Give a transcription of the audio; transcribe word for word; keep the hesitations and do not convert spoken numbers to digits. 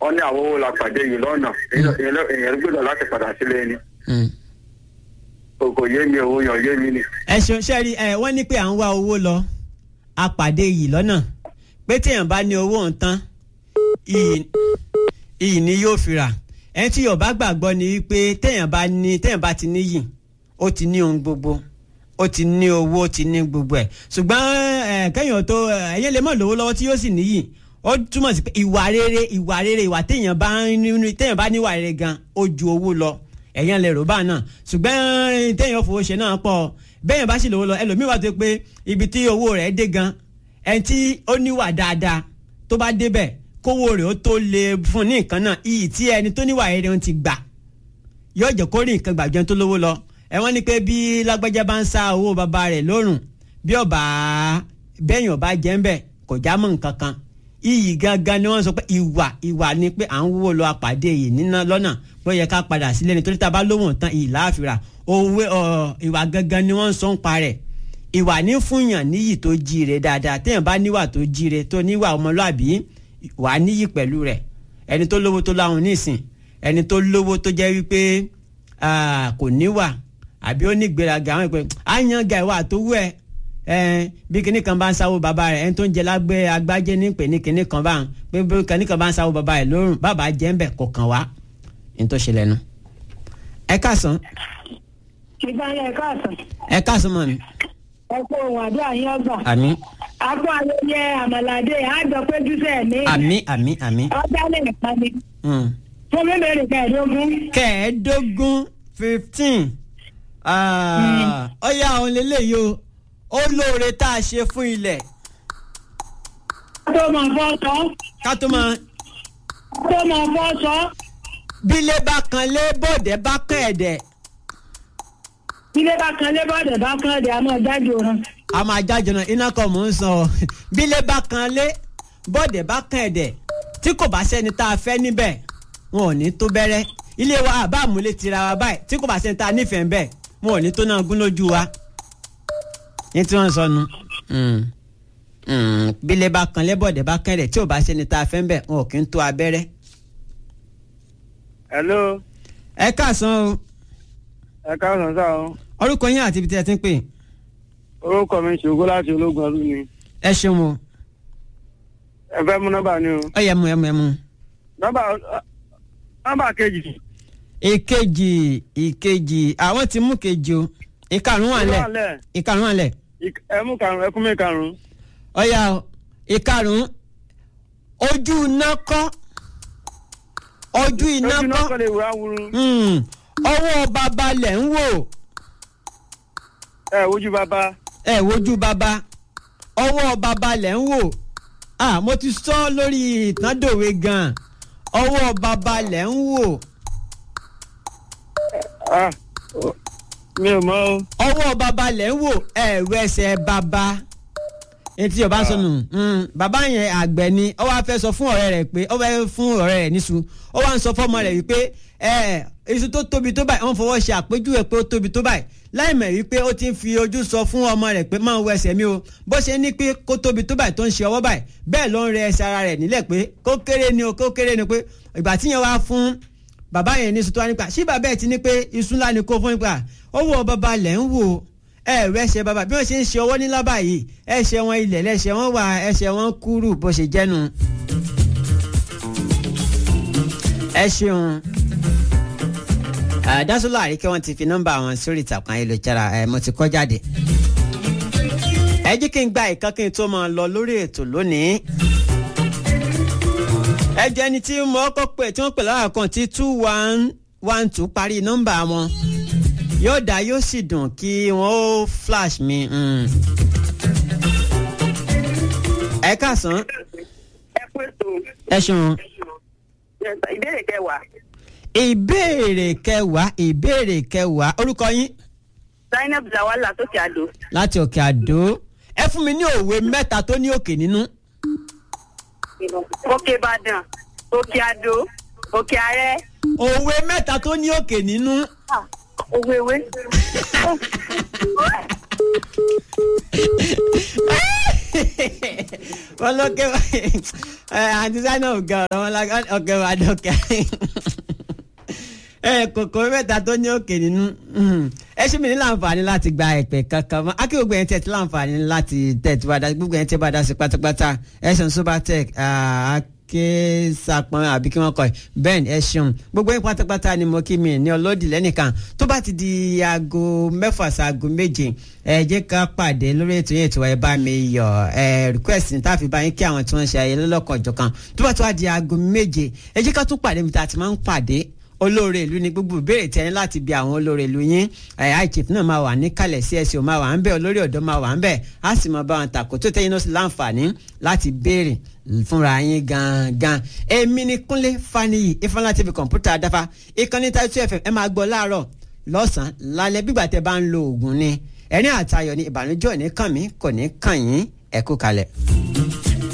wọ́n ní àwọn owó la pàdé yìí lọ́nà èèyàn gbọ́dọ̀ láti padà sílé ni. kò yé mi owó yan yé mi ni. ẹ ṣeun ṣẹ́rí ẹ wọ́n ní pé à ń wá owó lọ a pàdé yìí lọ́nà pé téèyàn bá ní owó ń tán iyì ni yóò fi rà ẹni tí Yorùbá gbàgbọ́ ni wípé téèyàn bá ní téèyàn bá ti níyì ó ti ní ohun gbogbo ó ti ní owó ó ti ní gbogbo ẹ̀ ṣùgbọ́n ẹ kẹ́yìn tó ẹ̀yẹ́ lè mọ̀ lówó lọ́wọ́ tí yóò sì níyì ó túmọ̀ sí pé ìwà rere ìwà rere ìwà téèyàn bá ní téèyàn bá níwà rere gan ó ju owó lọ ẹ̀yàn lè rò bá náà ṣùgbọ́n téèyàn fowó ṣe náà pọ̀ bẹ́ẹ̀yàn bá sì lówó lọ ẹlòmíì wà tó pé ibi tí owó rẹ̀ dé gan ẹni tí ó níwà dáadáa tó bá débẹ̀ kówó rẹ̀ ó tó lè fún ní nǹkan náà iyì tí ẹni tó níwà rere ń ti gbà yóò jẹ́ kó rí nǹkan gbàjọ́ tó lówó lọ ẹ wọ́n ní pé bí lágbájá bá ń sá owó bàbá rẹ̀ lórùn bí ọba bẹ́yìn ọba jẹ́ ń bẹ̀ kò já mọ́ nǹkan kan iyì gangan ni wọ́n sọ pé ìwà ìwà ni pé à ń wó lọ àpàdé yìí níná lọ́nà bó yẹ ká padà sílé nítorí tá a bá lówó tán iyì láàfin òwe ìwà gangan ni wọ́n sọ ń parẹ̀ ìwà ní fúnyàn níyì tó jíire dáadáa téèyàn bá níwà tó jíire tó níwà ọmọlúàbí wà á níyì pẹ̀lú rẹ̀ ẹni tó lówó tó láhùn nísìn ẹni tó lówó tó jẹ́ wípé kò níwà àbí ó ní gbéraga àwọn ìpè àyànga ìwà tó wú ẹ bí kinní kan bá ń sáwó bàbá rẹ̀ ẹni tó ń jẹ lágbé agbájé ní pè ní kinní kan bá ń pé bí kinní kan bá ń sáwó bàbá rẹ̀ lórùn bàbá jẹ́ ń bẹ̀ kò kàn wá ní tó ṣe lẹ́nu. ẹ káàsán. ìbáyọ̀ ẹ káàsán. ẹ káàsán mọ̀ mi. ẹ kó ohun àdúrà yín ọgbà. àmín. akó ayẹyẹ àmàlàdé àjọ péjú sẹ́ẹ̀mí. àmín àmín àmín. ọjà lè pa mi. fún mi bèrè kẹẹ̀ẹ́dógún. kẹẹ̀ẹ́dógún fifteen. ọ̀ya òun lélẹ́yìí o ó lóore tá a ṣe fún ilẹ̀. ká tó máa fọ́ sọ. ká tó máa. ká tó máa fọ́ sọ. bílé bá kan lé bòdè bá kàn ẹ̀dẹ̀. bílé bá kan lé bòdè bá kàn ẹ̀dẹ̀ a máa jáde òran. a máa jáde náà iná kan mò ń sọ ọ bílé bá kan lé bòdè bá kàn ẹ̀dẹ̀ tí kò bá sẹ́ni tá a fẹ́ níbẹ̀ wọn ò ní tó bẹ̀rẹ̀ ilé wa àbá àmúlé tira wa báyìí tí kò bá sẹ́ni tá a nífẹ̀ẹ́ bẹ́ẹ̀ wọn ò ní tó náà gún lójú wa ní tí wọ́n sọ nu bílé bá kan lé bòdè bá kàn ẹ̀dẹ̀ tí ò bá sẹ́ni tá a fẹ́ bẹ́ẹ̀ wọn ò kí ń tó abẹ́rẹ́. hello. ẹ káàsán o. ẹ káàsán sáà o. orúkọ yín àti ibi tí ẹ ti ń pè. orúkọ mi ṣògo láti ológun ọdún ni. ẹ ṣeun o. ẹ fẹ́ mú nọ́mbà ni o. ó yẹ mú ẹ mú ẹ mú. nọ́mbà nọ́mbà kejì. ìkejì ìkejì àwọn ti mú kejì o ìkarùn wà lẹ ìkarùn wà lẹ. ẹ mú karùn ẹ kún mi karùn. ó yá o ìkarùn ojú iná kọ́ ojú iná kọ́ ojú iná kọ́ lè wúra wúru. ọwọ́ bàbá lẹ̀ ń wò. ẹ wojú bàbá. ẹ wojú bàbá ọwọ́ bàbá lẹ̀ ń wò. ah mo ti sọ lórí ìtàndòwe gan ọwọ́ bàbá lẹ̀ ń wò. ah mi ò mọ̀ o. ọwọ́ bàbá lẹ̀ ń wò ẹ̀rù ẹsẹ̀ bàbá etí ọba sọnù bàbá yẹn àgbẹ̀ ni ó wá fẹ́ sọ fún ọ̀rẹ́ rẹ̀ pé ó fẹ́ fún ọ̀rẹ́ rẹ̀ níṣu ó wá ń sọ fọ́mọ rẹ̀ wípé iṣu tó tóbi tó báyìí wọ́n fọwọ́ ṣe àpéjúwe pé ó tóbi tó báyìí láì mọ̀ wípé ó ti ń fi ojú sọ fún ọmọ rẹ̀ pé máa ń wọ ẹsẹ̀ mi o bó ṣe ní pé kó tóbi tó báyìí tó ń ṣe ọwọ́ báyìí bẹ́ẹ̀ ló ń rẹ ẹsẹ̀ ara rẹ̀ nílẹ̀ pé kó kéré ni o kó kéré ni pé ìgbà tí yẹn wá fún bàbá yẹn ní iṣu tó wá nípa ṣé bàbá ẹ̀ ti ní pé iṣu ńlá ni kó fún nípa owó bàbá lẹ̀ ń wò ẹ̀rọ ẹsẹ̀ bàbá bí wọ́n ṣe ń ṣe ọwọ́ nílá báyìí ẹsẹ̀ wọn ilẹ̀ lẹ́sẹ̀ wọn wà ẹsẹ̀ wọn kúrú bó ṣe jẹ́nu. ẹ ṣeun Dásólà Àríkẹ́ wọn ti fi nọ́mbà wọn sórí ìtàkùn ayélujára ẹ mo ti kọ jáde. ẹ jí kí n gba ìkan kí n tó máa lọ lórí ètò lónìí. ẹ jẹ́ ẹni tí mo kọ́ pé tí wọ́n pè lára kan tí two one one two parí nọ́mbà wọn yóò dá yóò sì dùn kí wọ́n ó flash mi. ẹ káàsán. ẹ kú ètò. ẹ ṣeun. ìbéèrè kẹwàá. ìbéèrè kẹwàá ìbéèrè kẹwàá orúkọ yín. Zainab Lawal látòkè àdó. láti òkè àdó ẹ fún mi ní òwe mẹ́ta tó ní òkè nínú. òkè Ìbàdàn òkè àdó òkè àrẹ. òwe mẹ́ta tó ní òkè nínú. òwe ìwé. wọ́n lókè àǹtí sáínà ò ga ọ̀rọ̀ wọn ọ̀kẹ́ wà dọ́kẹ́ ẹ kòkó mẹ́ta tó ní òkè nínú ẹ ṣe mi ní láǹfààní láti gba ẹ̀pẹ̀ kankan mọ́ akí gbogbo yẹn tẹ̀ tí láǹfààní láti tẹ̀ tí wàá dá gbogbo yẹn tẹ̀ bá dá sí pátápátá ẹ̀sán Sobatech ké sapọn àbí kí wọn kọ ẹ bẹ́ẹ̀ ẹ ṣeun gbogbo yín pátápátá ni mo kí mi ní ọlọ́dì lẹ́nìkan tó bá ti di aago mẹ́fà sí aago méje ẹ jẹ́ ká pàdé lórí ètò yẹn ètò ẹ bá mi yọ ẹ request ní táàfin báyìí kí àwọn tí wọ́n ṣe ayẹyẹ lọ́lọ́kan ọ̀jọ̀kan tó bá tó wá di aago méje ẹ jẹ́ ká tún pàdé mi tá a ti máa ń pàdé olóore ìlú ni gbogbo ìbéèrè tẹni láti bi àwọn olóore ìlú yín iChief náà máa wà níkàlẹ̀ C S O máa wà ń bẹ̀ olórí ọ̀dọ́ máa wà ń bẹ̀ á sì máa bá wọn tàkó tó tẹ́yìn náà sí láǹfààní láti béèrè fúnra yín gangan èmi ni Kúnlé Fáníyì Ifáńlá T V kọ̀ǹpútà adáfa ìkànnì Title F M ẹ máa gbọ́ láàárọ̀ lọ́sàn-án lálẹ́ bígbà tẹ́ bá ń lo oògùn ni ẹ̀rín àtayọ̀ ni ìbànújẹ́ ò ní kàn mí kò ní kàn yín ẹ kú kalẹ̀.